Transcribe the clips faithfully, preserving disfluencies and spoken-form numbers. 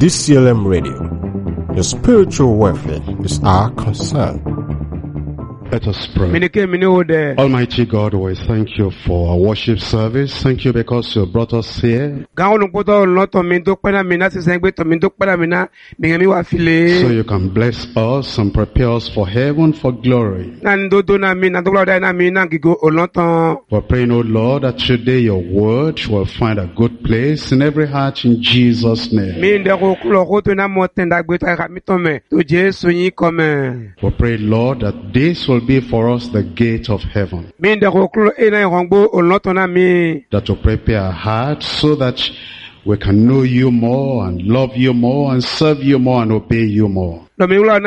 D C L M Radio. Your spiritual welfare is our concern. Let us pray. Almighty God, we thank you for our worship service. Thank you because you brought us here. So you can bless us and prepare us for heaven, for glory. We're praying, O Lord, that today your word will find a good place in every heart in Jesus' name. We pray, Lord, that this will be for us the gate of heaven. That will prepare our hearts so that we can know you more and love you more and serve you more and obey you more. And give us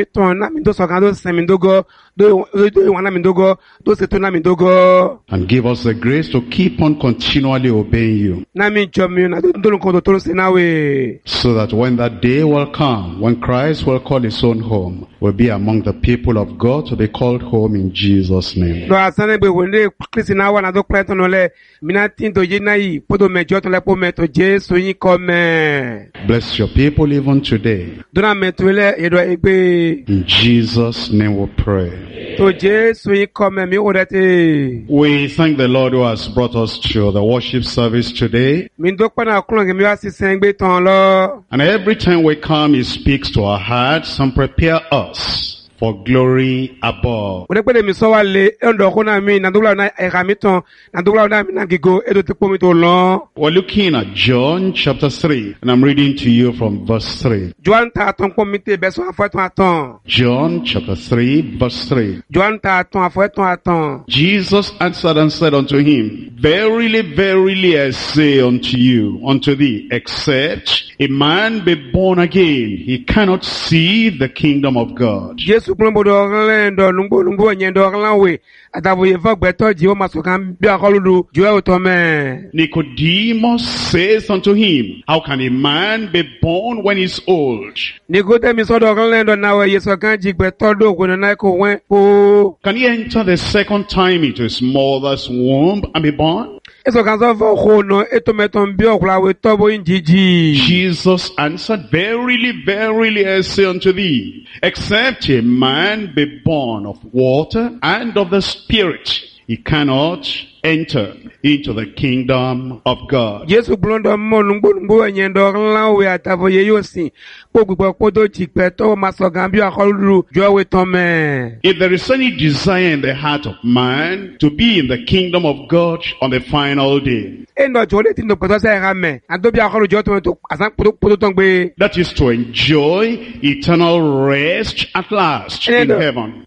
the grace to keep on continually obeying you. So that when that day will come, when Christ will call his own home, we'll be among the people of God to be called home in Jesus' name. Bless your people even today. In Jesus' name we pray. We thank the Lord who has brought us to the worship service today. And every time we come, he speaks to our hearts and prepare us for glory above. We're looking at John chapter three, and I'm reading to you from verse three. John chapter three, verse three. Jesus answered and said unto him, Verily, verily, I say unto you, unto thee, except a man be born again, he cannot see the kingdom of God. Nicodemus says unto him, How can a man be born when he's old? Can he enter the second time into his mother's womb and be born? Jesus answered, Verily, verily, I say unto thee, except a man be born of water and of the Spirit, he cannot enter into the kingdom of God. If there is any desire in the heart of man to be in the kingdom of God on the final day, that is to enjoy eternal rest at last in heaven.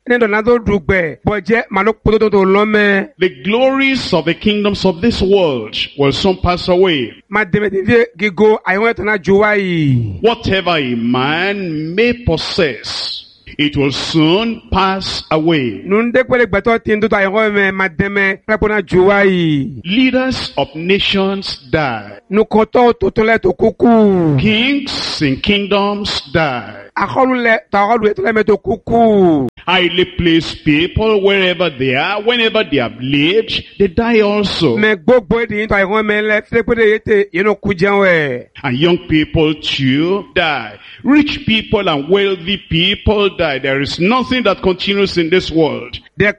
The glories of the kingdoms of this world will soon pass away. Whatever a man may possess, it will soon pass away. Leaders of nations die. Kings in kingdoms die. Highly placed people, wherever they are, whenever they have lived, they die also. And young people too die. Rich people and wealthy people die. There is nothing that continues in this world. But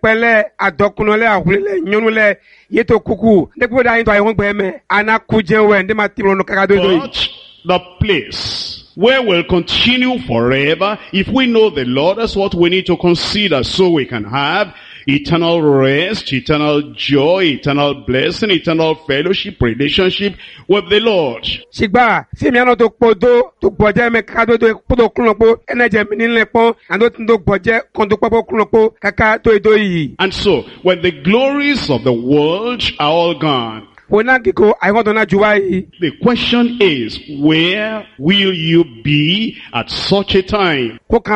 the place where we'll continue forever, if we know the Lord, that's what we need to consider, so we can have eternal rest, eternal joy, eternal blessing, eternal fellowship, relationship with the Lord. And so, when the glories of the world are all gone, the question is, where will you be at such a time? That's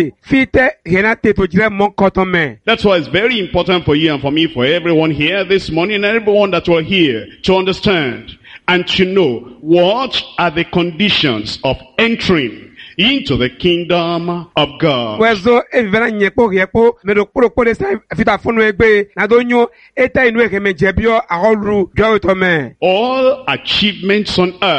why it's very important for you and for me, for everyone here this morning, and everyone that will hear, to understand and to know what are the conditions of entering into the kingdom of God. All achievements on earth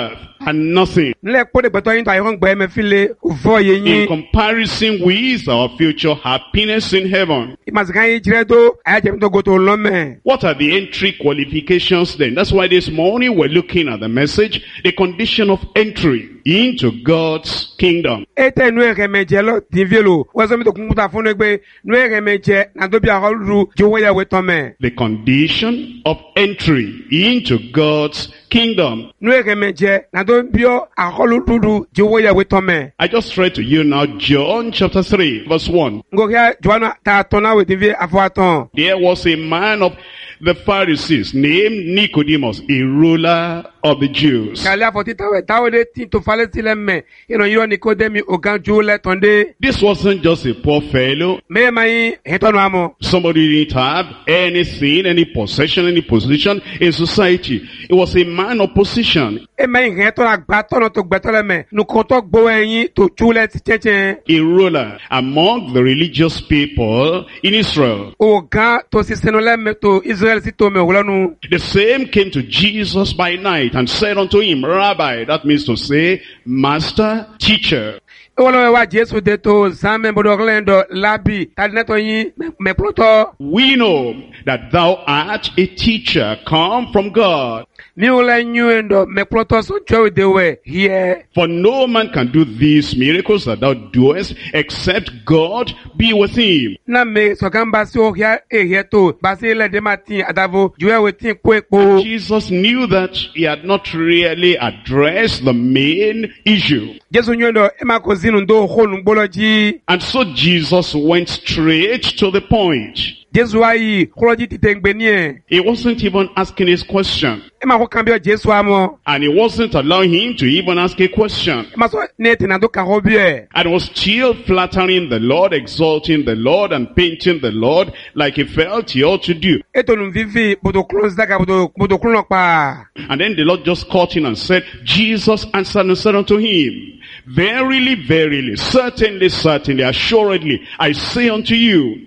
and nothing. Nle kpo de gbẹtọ yin to ayi gbe me file vo ye In yin. comparison with our future happiness in heaven. Imasikan yi jire do aya je to go to lome. What are the entry qualifications then? That's why this morning we're looking at the message, the condition of entry into God's kingdom. Ete nu ere meje lo divielo. Wo so mi to kunta fun egbe nu ere meje na do bi aholu jowo ya we ton me. The condition of entry into God's kingdom. Nu ere meje na do bi aholu dudu jowo ya we ton me. I just read to you now John chapter three verse one. Ngokia Joanna ta tona we divi afuaton. There was a man of the Pharisees named Nicodemus, a ruler of the Jews. Kale afoti tawe tawe de tin to fale tile me. Ino yo Nikodemi ogan jule tonde. This wasn't just a poor fellow. Me mai hetonu amo. Somebody didn't have anything, any possession, any position in society. It was a man of position. E mai heton agba tono to gbetole me. Nu konto gbo eyin to jule ti cheche. A ruler among the religious people in Israel. Ogan to sisenole me to Israel si to me wolonu. The same came to Jesus by night and said unto him, Rabbi, that means to say, Master, Teacher. Ewolo wa Jesu de to zame bodo glendo labi tadineto yin me ploto. We know that thou art a teacher come from God. Mi ole nyuendo me ploto so chowe dewe here. For no man can do these miracles that thou doest except God be with him. Na me so kan basi o hia e here to basi le de matin adavo juwe wetin ko epo. Jesus knew that he had not really addressed the main issue. Jesu nyuendo e ma ko zinu ndo honu gboloji. And so Jesus went straight to the point. Jesu ayi koloji tite ngbe ni e. He wasn't even asking his question. E ma ko kan bi o Jesu amo. And he wasn't allowing him to even ask a question. E ma so ne tina do ka hobi e. And was still flattering the Lord, exalting the Lord, and painting the Lord like he felt he ought to do. E to nu vivi bodo close daga bodo bodo kuno pa. And then the Lord just caught him and said, Jesus answered and said unto him, Verily, verily, certainly, certainly, assuredly, I say unto you,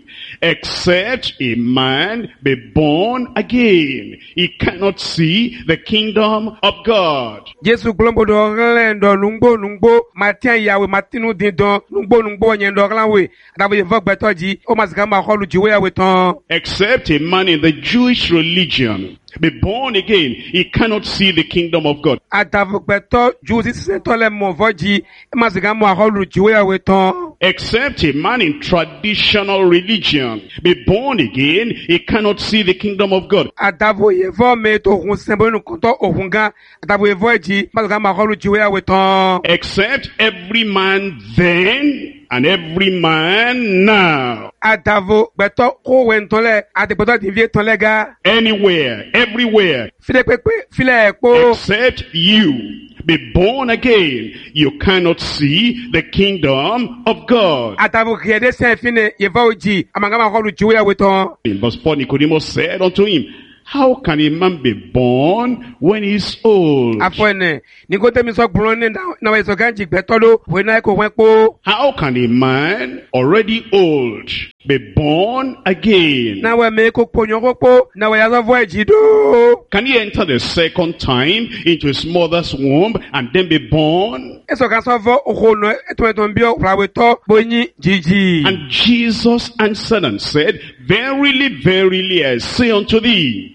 except a man be born again, he cannot see the kingdom of God. Jesu glombo do glendo nungbo nungbo matian yawe matinu dindon nungbo nungbo nyendo glanwe adabo ye vog betoji o masika ma holu jiwe yawe ton. Except a man in the Jewish religion be born again, he cannot see the kingdom of God. Adavo beto juzi sentole mo voji masika ma holu jiwe yawe ton. Except a man in traditional religion be born again, he cannot see the kingdom of God. Adavo ye vo me to hun sembo nu konto ohunga adavo ye voji masika ma holu jiwe yawe ton. Except every man then and every man now. Adavo beto ko wentole adebeto divie ton lega. Anywhere, everywhere. File pepe file po. Except you be born again, you cannot see the kingdom of God. Adavo riede se fine ye voji amanga ma holu jiwe yawe ton. In verse four, Nicodemus said unto him, How can a man be born when he's old? Afone Nikodemi so gboro na na we so ganji gbetolo we na ko wenpo. How can a man already old be born again? Na we me ko ponyo ko na we yazo voji do. Can he enter the second time into his mother's womb and then be born? Eso kan so vo ohono eto eto bio prawe to bonyi jiji. And Jesus answered and said, Verily, verily, I say unto thee,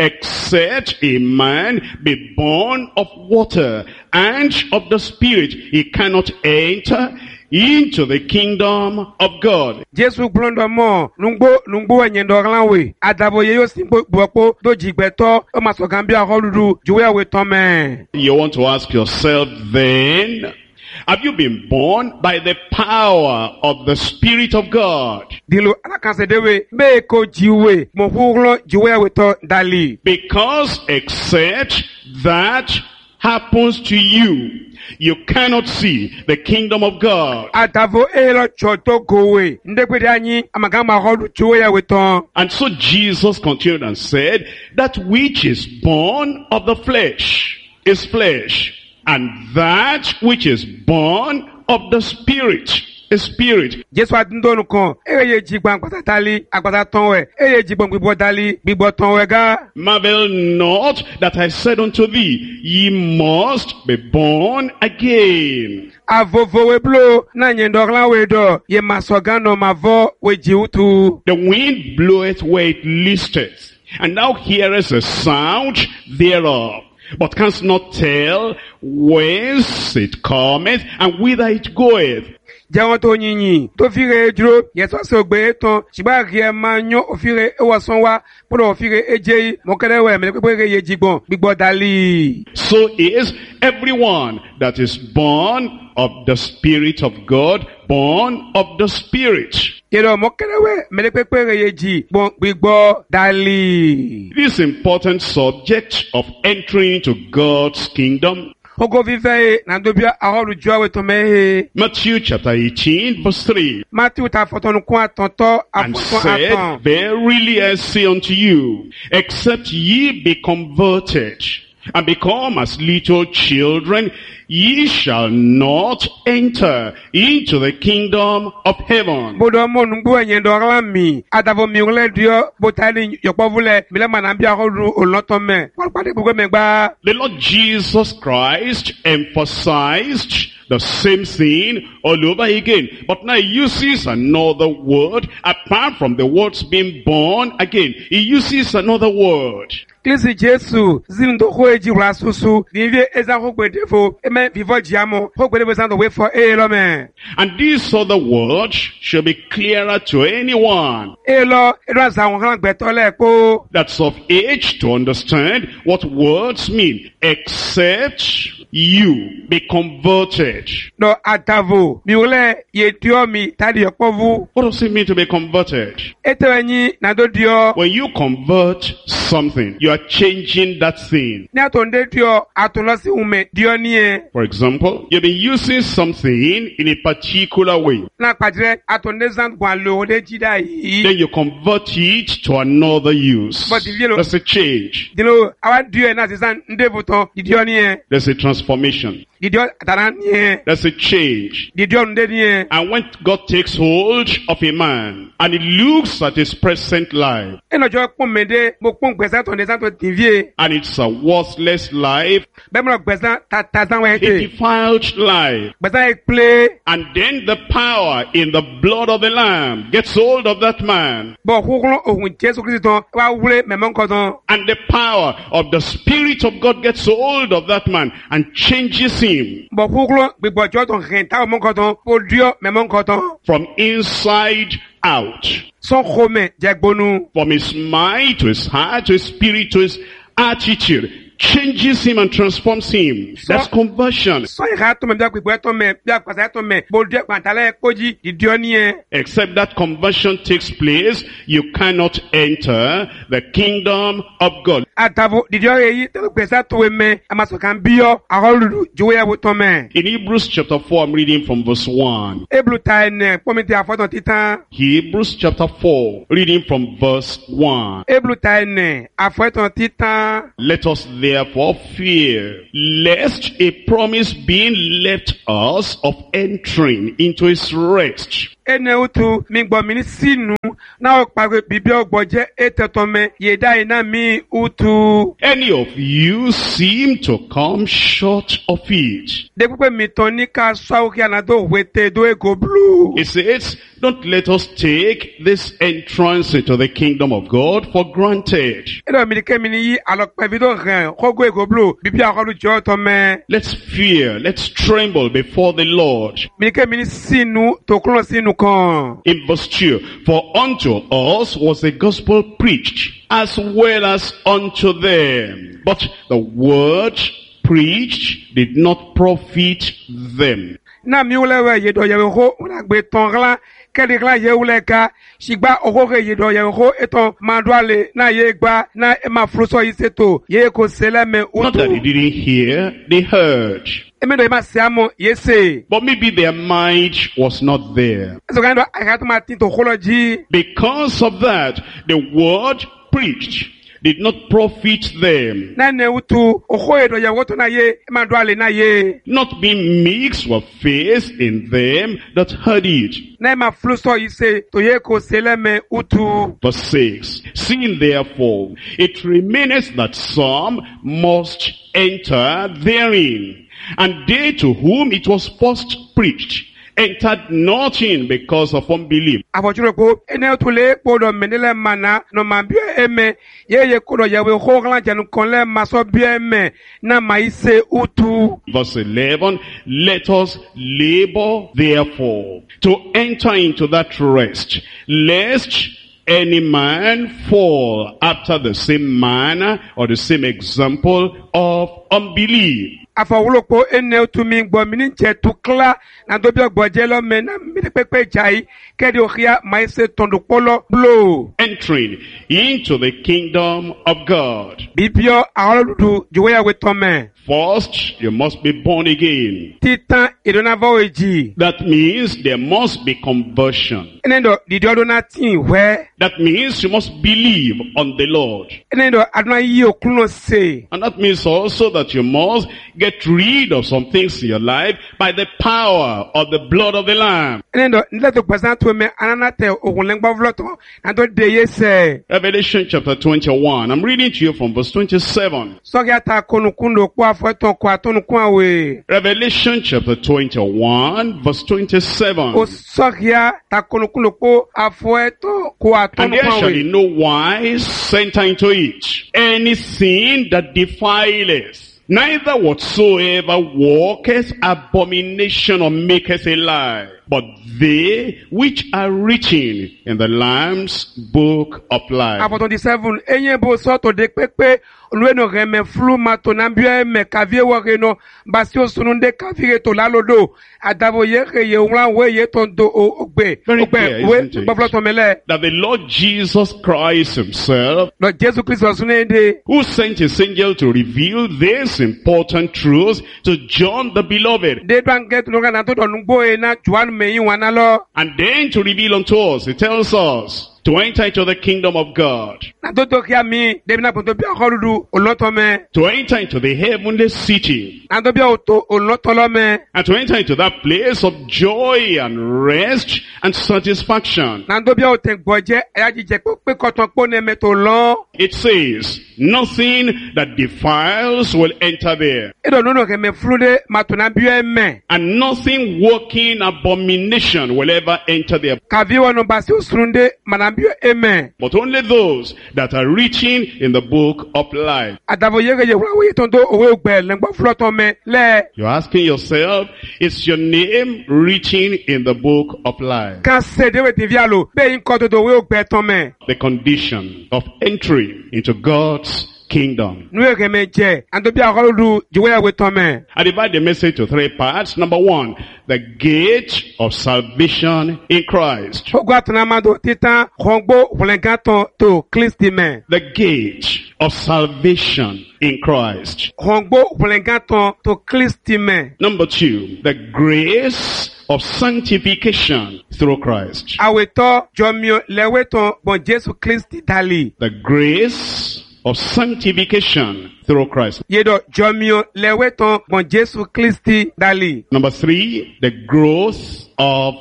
except a man be born of water and of the Spirit, he cannot enter into the kingdom of God. Jesu blondo mo nungbo nungbo nyendo glanwe adabo ye yo simbo gbopo do jigbeto o maso gambia holudu juwe we tome. You want to ask yourself then, have you been born by the power of the Spirit of God? Dilo alakanse dewe be ko jiwe mo huglo juwe we to dali. Because except that happens to you, you cannot see the kingdom of God. Adavo elo choto gowe ndekwede anyi amagama holu juwe we ton. And so Jesus continued and said, that which is born of the flesh is flesh, and that which is born of the Spirit a spirit. Jésù adúndónù kan, eye jìgbọ́n àgbàtà dálí, àgbàtà tán wẹ̀, eye jìgbọ́n gbígbọ́ dálí, gbígbọ́ tán wẹ̀ gá. Marvel not that I said unto thee, ye must be born again. Avovowe blo, na nyendokla wedo, ye masogano mavo we jiutu. The wind bloweth where it listeth, and thou hearest the sound thereof, but canst not tell whence it cometh and whither it goeth. Jẹ́wọ́n tó yìnyín tó fíre dúró yẹtọ́ sí ògbé tán ṣùgbọ́n àkí ẹ máa yán òfíre ẹwọ̀sán wá pọ̀lọ̀ òfíre ẹjẹ́ yìí mọ̀kẹ́lẹ́wẹ̀ mẹ́lẹ́ pípẹ́ yẹ jígbọ̀n gbígbọ́ dalí. So is everyone that is born of the Spirit of God, born of the Spirit. Yẹ́dọ̀ mọ̀kẹ́lẹ́wẹ̀ mẹ́lẹ́ pípẹ́ yẹ jígbọ̀n gbígbọ́ dalí. This important subject of entering into God's kingdom. Matthew chapter eighteen verse three. Matthew And said, verily I say unto you, except ye be converted and become as little children, ye shall not enter into the kingdom of heaven. The Lord Jesus Christ emphasized the same thing all over again, but now he uses another word apart from the words being born again. He uses another word. Klisi Jesu zindo hoeji rasusu nivye eza hokwedevo eme vivo jiamo hokwedevo sando wait for elo me. And this other word should be clearer to anyone elo elo za wonhan gbetole ko that's of age to understand what words mean. Except you be converted. No atavo miule yetio mi tadi yopovu. What does it mean to be converted? Etewenyi nado dio. When you convert something, you are changing that thing. For example, you've been using something in a particular way. Then you convert it to another use. That's a change. There's a transformation. That's a change. And when God takes hold of a man and he looks at his present life, and it's a worthless life, a defiled life, and then the power in the blood of the Lamb gets hold of that man, and the power of the Spirit of God gets hold of that man and changes him from inside out, from his mind to his heart to his spirit to his attitude, changes him and transforms him. That's conversion. Except that conversion takes place, you cannot enter the kingdom of God. In Hebrews chapter four, I'm reading from verse one. Hebrews chapter four, reading from verse one. Let us therefore fear, lest a promise being left us of entering into his rest. Any of you seem to come short of it. It says, don't let us take this entrance into the kingdom of God for granted. Let's fear, let's tremble before the Lord. In verse two, for unto us was the gospel preached, as well as unto them. But the word preached did not profit them. Na miulewe yedo yeho unagbe tongla kedigla yeuleka shigba ogoge yedo yeho eton mandwale na yegba na emafruso iseto yeko seleme utu. Not that they didn't hear, they heard. But maybe their mind was not there. Because of that, the word preached did not profit them, Na ne utu oho edo ye woto na ye ma do ale na ye. not being mixed with faith in them that heard it. Na ma fluso ise to ye ko seleme utu. Verse six, seeing therefore it remaineth that some must enter therein, and they to whom it was first preached entered not in because of unbelief. Abojuro ko ene utule podo menele mana no mambio eme ye ye kodo ye we ho glan janu konle maso bieme na maise utu. Verse eleven, let us labor therefore to enter into that rest, lest any man fall after the same manner or the same example of unbelief. Afawuloko ene utumi ngbo mini nche tukla na dobi ogbojelo me na mini pepe jai kedi ohia maise tondukpolo blow. Entering into the kingdom of God. Bibio aoludu juweya wetome. First, you must be born again. Titan idonava oji. That means there must be conversion. Enendo didiodo na tin we. That means you must believe on the Lord. Enendo aduna yi okuno se. And that means also that you must get rid of some things in your life by the power of the blood of the Lamb. Enendo nleto present me ananate ogunlengba vloto na do de yese. Revelation chapter twenty-one. I'm reading to you from verse twenty-seven. Sogiata konukundo kwa fweton kwa tonu kwa we. Revelation chapter twenty-one verse twenty-seven. O sogia ta konukundo kwa afweton kwa And tonu there kwa shall we. in no wise enter into it any sin that defileth, neither whatsoever walketh abomination or maketh a lie, but they which are written in the Lamb's book of life. Apo twenty-seven enye bo soto de pepe lueno reme flu mato nambie me kavie wareno basio sununde kavire to lalodo adabo ye ye wlan we ye tondo ogbe Very clear, ogbe we isn't it? baflo to mele That the Lord Jesus Christ himself, lo Jesus Christ sunende who sent his angel to reveal this important truth to John the beloved, de banget no kana to nugbo e na juan me yin wana lo and then to reveal unto us, he tells us to enter into the kingdom of God, na to to kia mi de na poto bi akoludu oloto me to enter into the heavenly city, na to bi oto oloto lo me and to enter into that place of joy and rest and satisfaction. na to bi o ten gboje eya jije pe koton po ne me to lo It says, nothing that defiles will enter there, edo no no ke me flude mato na bi me and nothing working abomination will ever enter there, kavi wono basi usunde manambio amen but only those that are written in the book of life. adavo yege ye wura we tondo owe ogbe lengbo floto me le You're asking yourself, is your name written in the book of life? kan se de we ti vialo be yin ko to we ogbe ton me The condition of entry into God's kingdom. nu ege me je ando bi akoludu jiwe we ton me I divide the message to three parts. Number one, the gate of salvation in Christ. ogo atana mado titan khongbo hulengaton to Kristi me The gate of salvation in Christ. khongbo hulengaton to Kristi me Number two, the grace of sanctification through Christ. aweto jomio leweton bon Jesu Kristi dali The grace of sanctification through Christ. yedo jomio leweton bon Jesu Kristi dali Number three, the growth of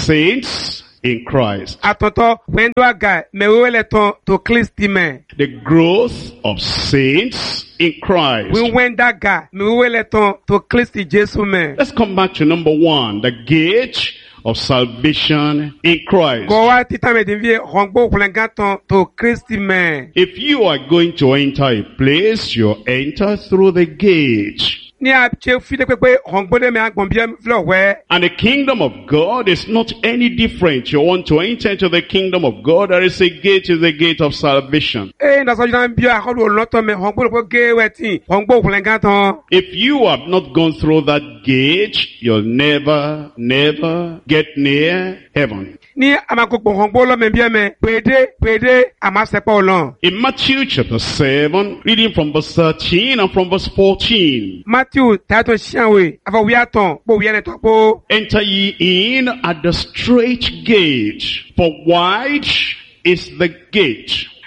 saints in Christ. atoto wendo aga mewele ton to Kristi me The growth of saints in Christ. we wenda ga mewele ton to Kristi Jesu me Let's come back to number one, the gate of salvation in Christ. go wa tita me devie hongbo hulengaton to Kristi me If you are going to enter a place, you enter through the gate. ni a che fide pepe hongbo de me agbon bia flo we And the kingdom of God is not any different. You want to enter into the kingdom of God, there is a gate, is the gate of salvation. e nda so jan bia akolu oloto me hongbo ko ge wetin hongbo hulengaton If you have not gone through that gate, you'll never, never get near heaven. ni amakoko hongbo lo me bia me pede pede amasepa olon In Matthew chapter seven, reading from verse thirteen and from verse fourteen. Matthew tato shianwe ava wiaton po wiene to po Enter ye in at the straight gate, for wide is the gate,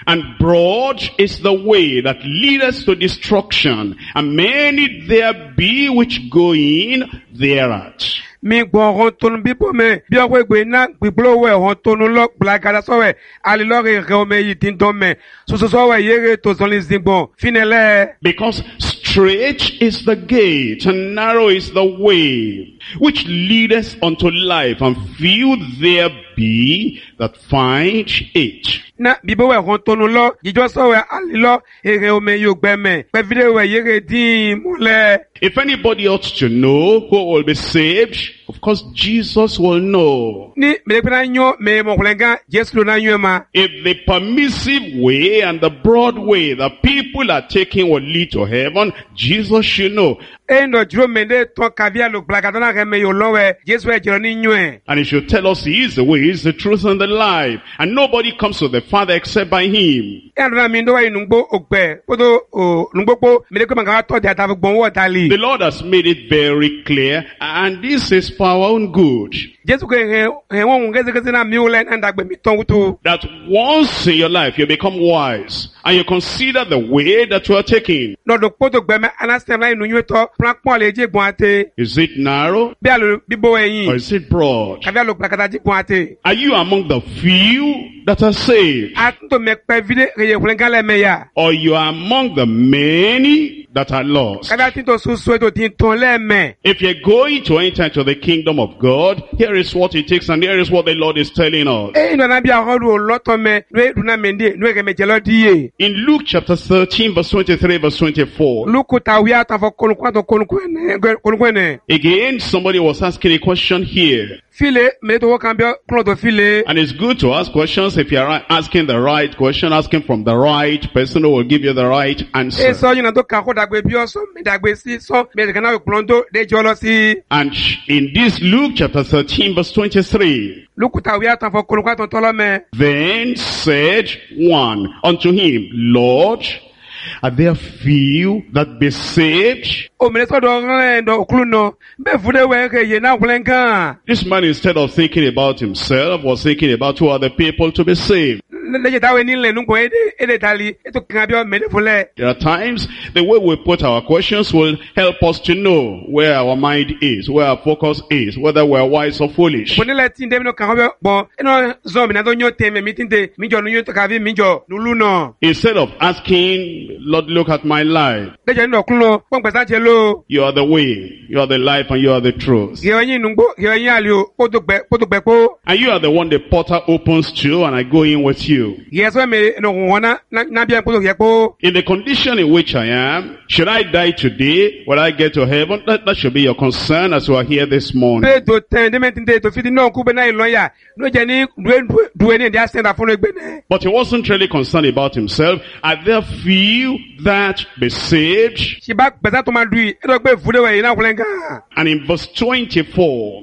And broad is the way that leadeth to destruction, and many there be which go in thereat. Mi gbọ́ ọ̀hún tónú bíbó mẹ́ bí ọkọ̀ ìgbé iná gbígbólówó ẹ̀hún tónú lọ gbàgàdà sọ́wẹ̀ alilọ́rẹ̀ rẹ̀ ọmọ èyí tí ń dán mẹ́ soso sọ́wẹ̀ yẹ́rẹ́ tó sọ́lé zìngbọ̀n fínẹ́lẹ́. Because straight is the gate, and narrow is the way, which leadeth unto life, and few there be that find it. Na bíbó ẹ̀hún tónú lọ jíjọ́ sọ́wẹ̀ alilọ́ èrè ọmọ èyí ògbẹ́mẹ̀ pẹ̀fídẹ́wẹ̀ yẹ́rẹ́ dín múlẹ̀. If anybody ought to know who will be saved, of course Jesus will know. Ni mẹ́lẹ́pẹ́ná yọ mẹ́mọ̀kùnlẹ́gá Jésù lónà yọ ma. If the permissive way and the broad way that people are taking will lead to heaven, Jesus should know. E ndo juro mende ton kavia lo blakatana reme yo lowe Jesu e jiro ni nyue. And he should tell us he is the way, he is the truth and the life. And nobody comes to the Father except by him. E ndo na mindo wa inungbo ogbe. Podo nungbo po mele ko manga to dia ta gbon wo tali. The Lord has made it very clear, and this is for our own good. Jesu ko he he won ngeze ngeze na mi ole na ndagbe mi ton wutu. That once in your life you become wise and you consider the way that you are taking. No do poto gbe me anasem na inu to plan pon le je gbon ate. Is it narrow? Bi alo bibo eyin. Or is it broad? Kavia lo blakata ji gbon ate. Are you among the few that are saved? Atunto me pe vide reye kulenga le meya. Or you are among the many that are lost? Kavia tinto susu to tin ton le me. If you're going to enter into the kingdom of God, here is what it takes, and here is what the Lord is telling us. E ndo na bi ahodu loto me we duna mende we ke me jelo die. In Luke chapter thirteen, verse twenty-three, verse twenty-four. Luku tawia ta fo konukwa to konukwene konukwene. Again, somebody was asking a question here. File me to kambio klo to file. And it's good to ask questions if you're asking the right question, asking from the right person who will give you the right answer. E so yina to ka ko dagbe bi o so me dagbe si so me kana we plondo de jolo si. And in this Luke chapter thirteen, verse twenty-three. Luku tawia ta fo konukwa to tolo me. Then said one unto him, Lord, are there few that be saved? O me so do ran do okulu no. Be fude we ke ye na kulenka. This man, instead of thinking about himself, was thinking about who are the people to be saved. Leje tawe ni le nunko ede ede tali eto kambio me de fule. There are times the way we put our questions will help us to know where our mind is, where our focus is, whether we're wise or foolish. Bonile tin de no kambio bon eno zo mi na do nyote me mitinde mi jo no nyote kavi mi jo lulu no. Instead of asking, Lord, look at my life. Leje ndo kulo pon pesa chelo. You are the way, you are the life, and you are the truth. Ge yin nungbo ge yin alio podo gbe podo gbe ko. And you are the one the potter opens to, and I go in with you. Yes, me no wona na bia podo ye ko. In the condition in which I am, should I die today? Will I get to heaven? That, that should be your concern as you are here this morning. Pe do ten de mentinde to fiti no ku be na iloya. No je ni duwe duwe ni dia stand afun egbe ne. But he wasn't really concerned about himself. Are there few that be saved? She back better to my dui. E do gbe fude we na kulenga. And in verse twenty-four,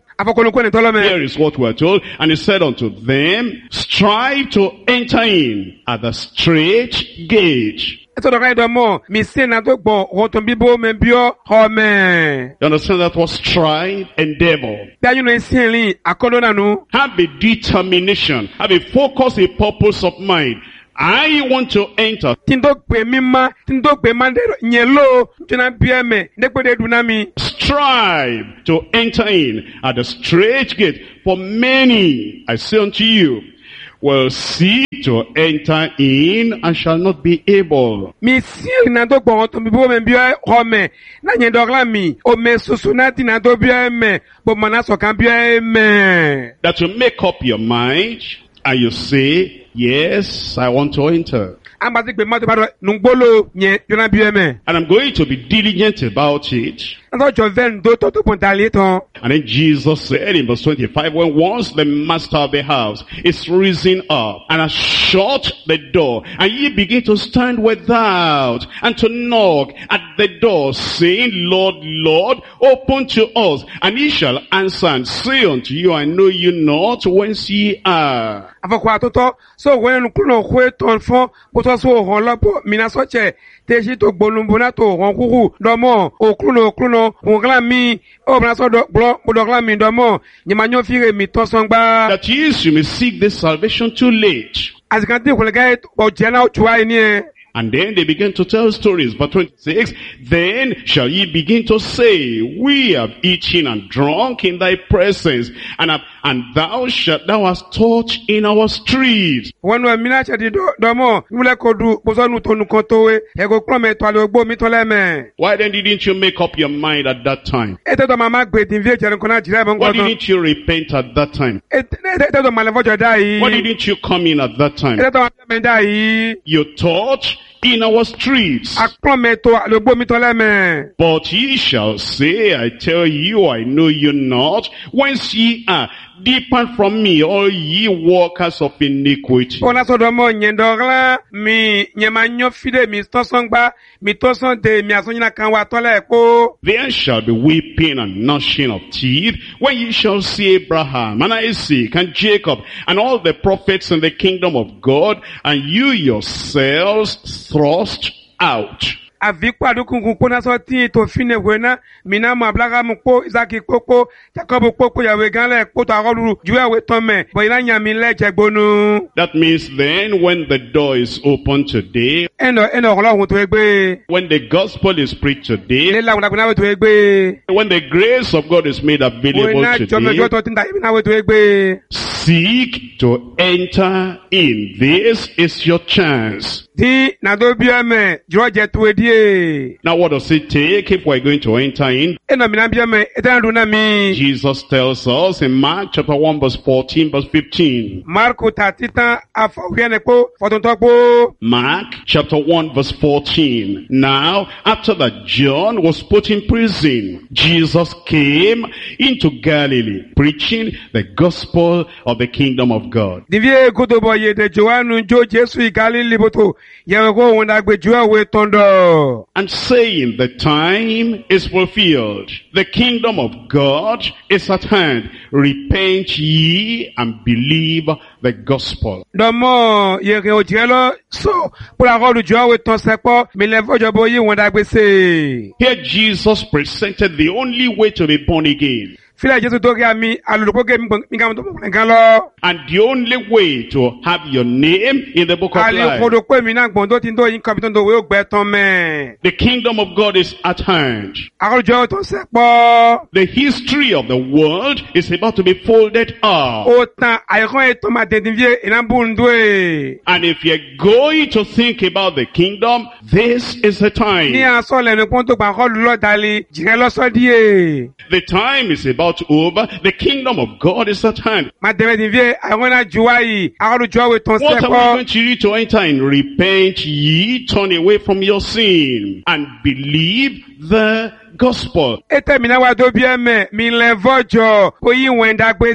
here is what we're told. And he said unto them, strive to enter in at the straight gate. You understand that was strive, endeavor. Have a determination, have a focus, a purpose of mind. I want to enter. Strive to enter in at the straight gate. For many, I say unto you, will seek to enter in and shall not be able. That you make up your mind and you say, yes, I want to enter. And I'm going to be diligent about it. And then Jesus said in verse twenty-five, when once the master of the house is risen up and has shut the door, and ye begin to stand without and to knock at the door, saying, Lord, Lord, open to us. And he shall answer and say unto you, I know you not whence ye are. So when kuno kwe tonfon poto so hon lapo minasoche teji to gbolumbo to hon kuku domo okuno okuno hongla mi obra so do blo bodogla mi domo nyimanyo fire mi tosongba. That is, you may seek this salvation too late. Azikante kulega ojena chua ini. And then they begin to tell stories. Verse twenty-six, then shall ye begin to say, we have eaten and drunk in thy presence, and have, and thou shalt, thou hast taught in our streets. Wanu amina chadi domo, mule kodu, bozonu tonu kontowe, ego klome to ale ogbo mi toleme. Why then didn't you make up your mind at that time? Ete do mama gbe dinvie jere kona jire bon Why godon. didn't you repent at that time? Ete ete do malevo jodai. Why didn't you come in at that time? Ete do mendai. You taught in our streets. Aklome to ale ogbo mi toleme. But ye shall say, I tell you, I know you not, whence ye are. Depart from me, all ye workers of iniquity. Ona so do mo nyendogla mi nyema nyo fide mi tosongba mi tosonte mi asonyina kan wa tole ko. There shall be weeping and gnashing of teeth when ye shall see Abraham and Isaac and Jacob and all the prophets in the kingdom of God, and you yourselves thrust out. Avikwa adukungun kona so ti to fine wena mina mo ablaga mu po Isaac popo Jacob popo yawe ganle po to agoluru juwe we tome bo ila nyami leje gbonu. That means then when the door is open today, Eno eno Ọlọ́run to egbe. when the gospel is preached today, Le la una kuna we to egbe. when the grace of God is made available Wena jome jo today, to tinda na we to egbe. seek to enter in. This is your chance. Di na do biame George to edie. Now what does it take if we're going to enter in? Eno mina biame etan runa mi. Jesus tells us in Mark chapter one verse fourteen verse fifteen. Marko tatita afawiane po fotonto po. Mark chapter one verse fourteen. Now after that John was put in prison, Jesus came into Galilee preaching the gospel of the kingdom of God. Divie kutobo ye de Joanu jo Jesu igali liboto. Yewe ko wona gbe juwa we tondo. And saying the time is fulfilled. The kingdom of God is at hand. Repent ye and believe the gospel. Domo ye ke ojelo so pula ko lu juwa we ton sepo mi le fojo bo yi wona gbe se. Here Jesus presented the only way to be born again. Fila Jesu to ke ami alulupo ke mi ga to kan lo. And the only way to have your name in the book of Ali life. kodo pe mi na gbon to tin do yin kan to do we gbe ton me. The kingdom of God is at hand. Akolu juwa ton sepo. The history of the world is about to be folded up. O tan ayekon e to ma de divie ina bundwe. And if you're going to think about the kingdom, this is the Ni time. aso le ni pon to gba ko lo dali jire lo so die. The time is about over. The kingdom of God is at hand. Ma debe divie ayona juwa yi akolu juwa we ton What are we sepo. going to do to enter in? Repent ye, turn away from your sin, and believe the gospel. Ete mi na wa do bi eme mi le vojo oyi wenda gbe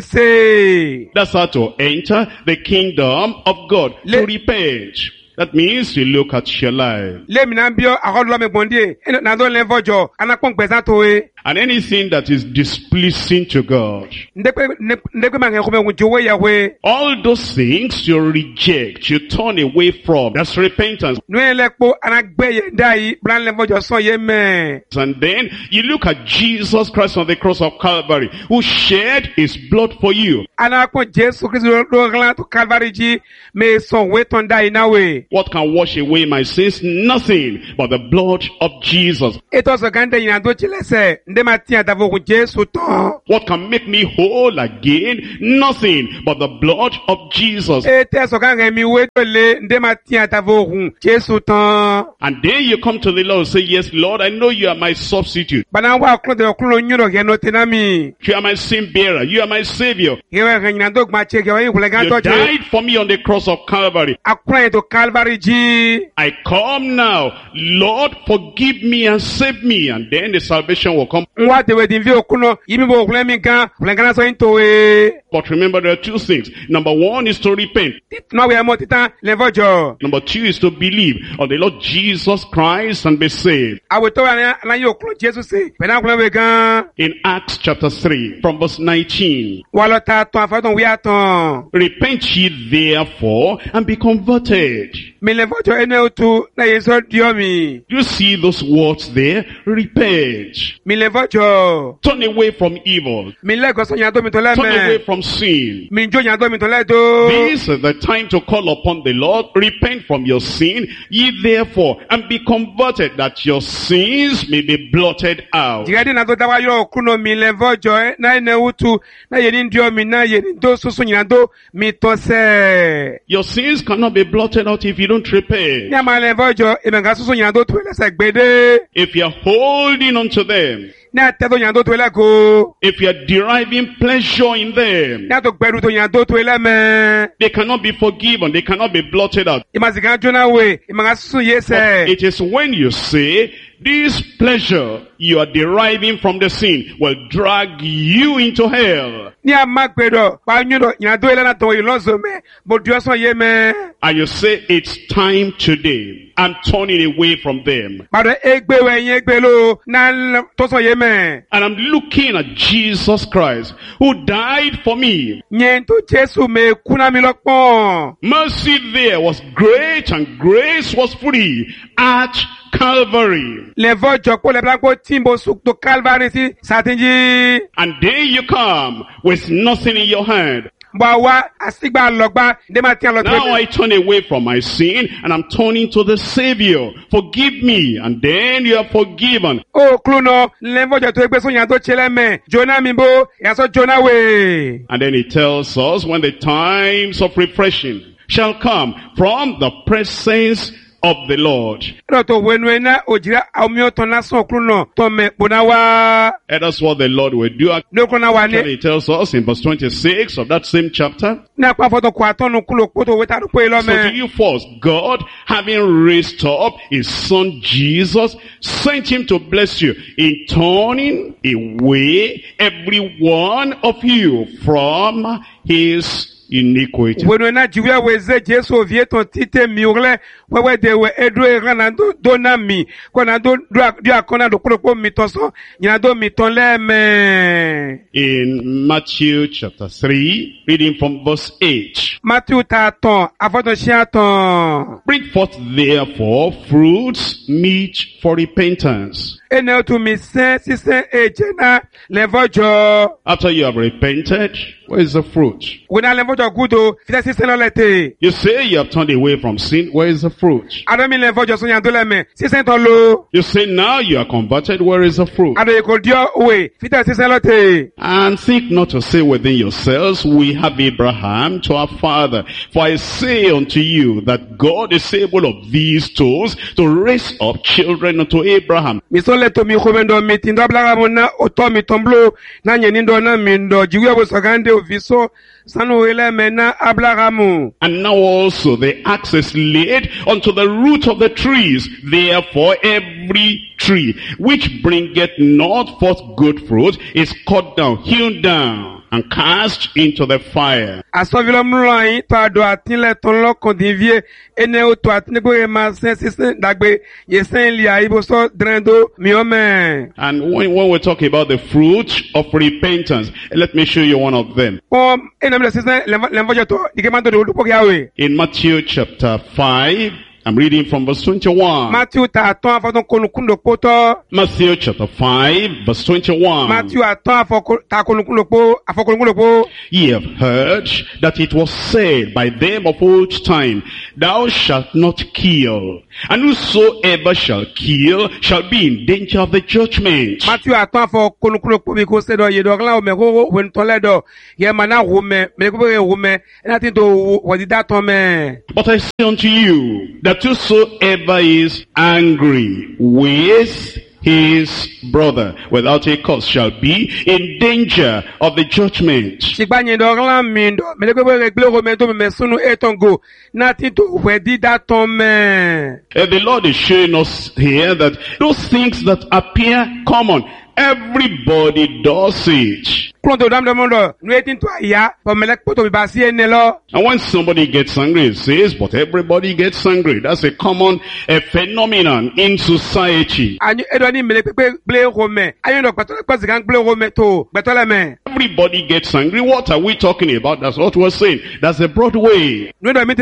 se. That's how to enter the kingdom of God. Le- To repent. That means you look at your life. Le mi na bio akolu lo me gbonde eno na do le vojo anapon gbezan to e. And anything that is displeasing to God. Ndekpe ndekpe ma ko me jowe yawe. All those things you reject, you turn away from. That's repentance. Nu elepo anagbe ye dai plan le vojo so ye me. And then you look at Jesus Christ on the cross of Calvary, who shed his blood for you. Anapon Jesu Christ do glan to Calvary ji me so we ton dai na we. What can wash away my sins? Nothing but the blood of Jesus. Eto so gande yin do chilese nde ma ti adavo ku Jesu ton. What can make me whole again? Nothing but the blood of Jesus. Ete so kan mi we to le nde ma ti adavo ku Jesu ton. And then you come to the Lord and say, yes, Lord, I know you are my substitute. Bana wa klo de klo nyuro ge no tenami. You are my sin bearer. You are my savior. Yewe ge yin do ma che ge yin kule gan You to je. died for me on the cross of Calvary. Akran to Calvary ji. I come now. Lord, forgive me and save me. And then the salvation will come. Nwa de we din vi okuno yimi bo kule mi gan kule gan so yin to e. But remember, there are two things. Number one is to repent. No we mo titan le vojo. Number two is to believe on the Lord Jesus Christ and be saved. Awo to wa na yo okuno Jesu se. Bena kule we gan. In Acts chapter three, from verse nineteen. Wa lo ta atɔn afɔtɔn wi atɔn. Repent ye therefore and be converted. Mi le vɔjɔ ene otu na yesɔ diɔ mi. You see those words there? Repent. Mi le vɔjɔ. Turn away from evil. Mi le gɔsɔ nyado mi tɔ lɛ Turn away mɛ. from sin. Mi jo nyado mi tɔ lɛ do. This is the time to call upon the Lord. Repent from your sin, ye therefore, and be converted, that your sins may be blotted out. Jigadi na do dawa yɔ okuno mi le vɔjɔ na ene otu na yeni diɔ mi na yeni do soso nyado mi tɔ sɛ. Your sins cannot be blotted out if you don't repent. Nyama le vɔjɔ emega soso nyado to lɛsɛ gbede. If you're holding on to them, Na tɛ to nyado to lɛ ko. if you're deriving pleasure in them, Na to gbɛdu to nyado to lɛ mɛ. they cannot be forgiven, they cannot be blotted out. Imazika jona we emega soso ye sɛ. It is when you say, this pleasure you are deriving from the sin will drag you into hell. Ni a ma gbɛdɔ wa nyɔdɔ nyado yɛlɛ na tɔ yi lɔzɔ mɛ mo diɔ sɔn ye mɛ. And you say, it's time today. I'm turning away from them. Bàdɔ egbe wɛ nye gbe lo na tɔsɔ ye mɛ. And I'm looking at Jesus Christ, who died for me. Nye to Jesu me kuna mi lɔ kpɔn. Mercy there was great and grace was free at Calvary. Le vɔ jɔkpo le blanco timbo suk to Calvary si satinji. And there you come with nothing in your hand. Bɔ wa asigba lɔgba ndema tia lɔ Now I tɛ. turn away from my sin and I'm turning to the Savior. Forgive me, and then you are forgiven. O kulu nɔ le vɔ jɔ to egbe so nyado tse lɛ mɛ. Jona mi bo yasɔ Jona we. And then he tells us when the times of refreshing shall come from the presence of the Lord. Ɛdɔ to wenu na ojira awumio tɔn na sɔn kulu nɔ tɔn mɛ bona wa. And that's what the Lord will do. Ne kulu na wa Actually, ne. he tells us in verse twenty-six of that same chapter. Ne akpa fɔtɔ kɔ atɔnu kulo kpoto weta do koe lɔ So to mɛ. you first, God, having raised up his son Jesus, sent him to bless you in turning away every one of you from his iniquity. Wenu na jiwia weze Jesu vie ton tite miurle wewe de we edu erana do do na mi kona do do do akona do kuro mi toso nyina do mi ton le me. In Matthew chapter three, reading from verse eight. Matthew ta ton afoto shia ton. Bring forth therefore fruits meet for repentance. Ene tu mi sen si sen ejena levojo. After you have repented, where is the fruit? Wena levojo gudo fita si sen lete. You say you have turned away from sin, where is the fruit? Ado mi levojo so nyando le me si sen ton lo. You say now you are converted, where is the fruit? Ado yeko dio we fita si sen lete. And think not to say within yourselves, we have Abraham to our father. For I say unto you that God is able of these stones to raise up children unto Abraham. Mi so le to mi khomendo mi tindo ablaga mona oto mi tomblo na nyenindo na mindo jiwe bo sagande oviso sanu ele mena ablagamu. And now also the axe is laid unto the root of the trees. Therefore every tree which bringeth not forth good fruit is cut down, hewn down, and cast into the fire. Asovilo mloi to ado atinle ton lo kondivie ene o to atinegbe ma sen sisen dagbe yesen lia ibo so drendo mi ome. And when, when we talk about the fruit of repentance, let me show you one of them. O ene mle sisen lemvojo to dikemando do lupo yawe. In Matthew chapter five, I'm reading from verse twenty-one. Matthew ta ton afon konukundo poto. Matthew chapter five, verse twenty-one. Matthew aton afon ta konukundo po afon konukundo po. Ye have heard that it was said by them of old time, thou shalt not kill, and whosoever shall kill shall be in danger of the judgment. Matthew aton afon konukundo po biko se do yedo glan o me ko wen ton le do ye mana wo me me ko be wo me na tin to wo di dat on me. But I say unto you that whosoever is angry with his brother without a cause shall be in danger of the judgment. Sigba nyedo glan mi do me ko be regle wo me do me sunu etongo na tin to we di dat on me. Uh, the Lord is showing us here that those things that appear common, everybody does it. Pronto dam de mondo nuetin to aya po melek poto bi basi ene lo. And when somebody gets angry, it says, but everybody gets angry. That's a common uh, phenomenon in society. Anyu edo ni melek pe ble rome. Ayo no pato pa zigan ble rome to betole me. everybody gets angry. What are we talking about? That's what we're saying. That's the broad way. Everybody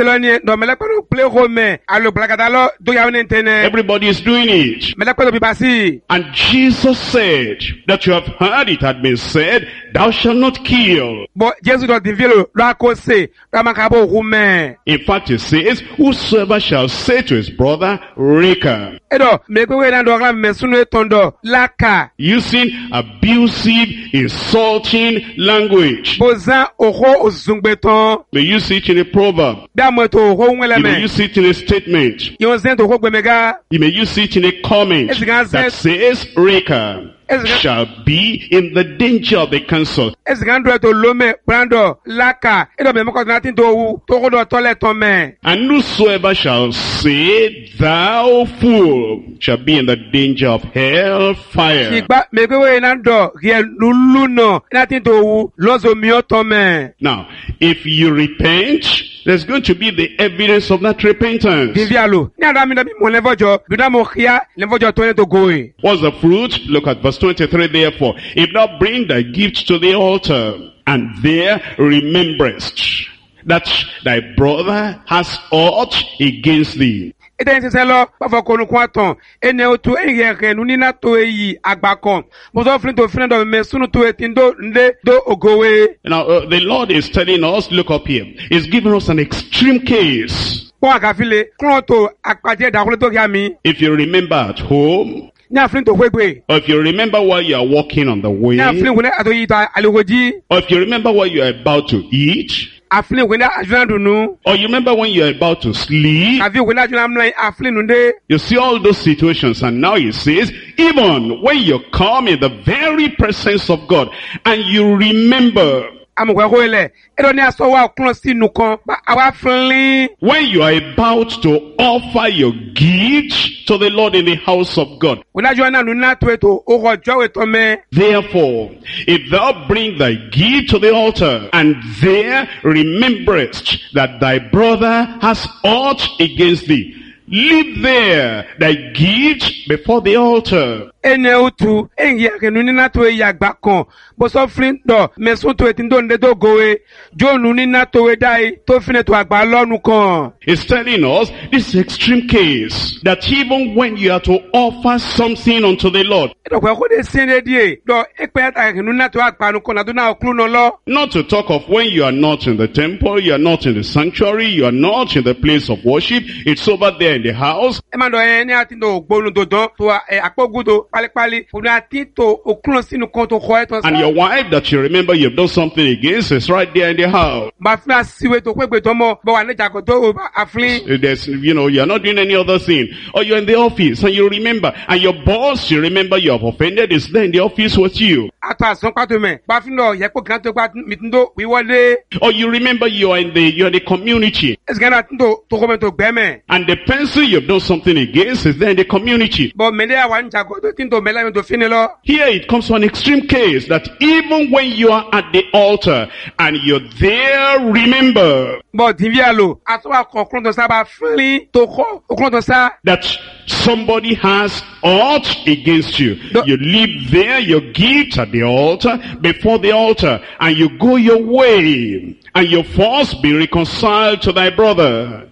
Everybody is doing it. And Jesus said that you have heard it had been said, thou shalt not kill. In fact, it says, whosoever shall say to his brother, Reka, using abusive, insulting language. You may use it in a proverb. You may use it in a statement. You may use it in a comment that says, Reka shall be in the danger of the council. And whosoever shall say, thou fool, shall be in the danger of hell fire. Now, if you repent, there's going to be the evidence of that repentance. What's the fruit? Look at verse twenty-three. Therefore, if thou bring thy gift to the altar, and there rememberest that thy brother has aught against thee. Now, uh, the Lord is telling us, look up here, He's giving us an extreme case. If you remember at home, or if you remember while you are walking on the way, or if you remember while you are about to eat, or you remember when you are about to sleep, you see all those situations. And now he says, even when you come in the very presence of God and you remember, when you are about to offer your gift to the Lord in the house of God. Therefore, if thou bring thy gift to the altar, and there rememberest that thy brother has aught against thee, leave there thy gift before the altar. It's telling us this extreme case that even when you are to offer something unto the Lord, not to talk of when you are not in the temple, you are not in the sanctuary, you are not in the place of worship, it's over there in the house. And your wife that you remember you've done something against is right there in the house. There's, you know, you're not doing any other thing. Or you're in the office and you remember, and your boss, you remember you have offended, is there in the office with you. Or you remember you are in the, you're in the community. And the person you've done something against is there in the community. Here it comes to an extreme case that even when you are at the altar and you're there, remember that somebody has aught against you. You leave there your gift at the altar, before the altar, and you go your way, and you first be reconciled to thy brother.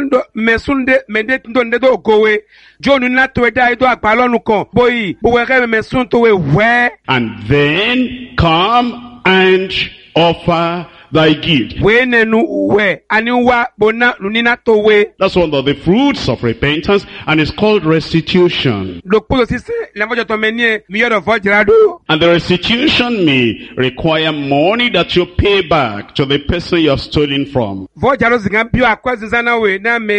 And then come and offer thy gift. That's one of the fruits of repentance, and it's called restitution. And the restitution may require money that you pay back to the person you have stolen from.